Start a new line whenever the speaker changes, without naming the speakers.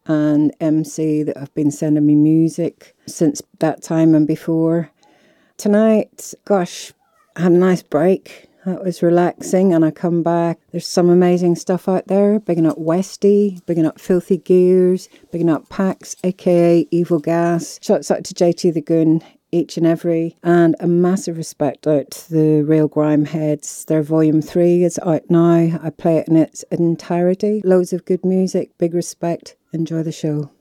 and MC that have been sending me music since that time and before. Tonight, gosh, I had a nice break. That was relaxing, and I come back. There's some amazing stuff out there. Bigging up Westy, bigging up Filthy Gears, bigging up Pax, aka Evil Gas. Shouts out to JT the Goon, each and every, and a massive respect out to the Real Grime Heads. Their volume 3 is out now. I play it in its entirety. Loads of good music, big respect. Enjoy the show.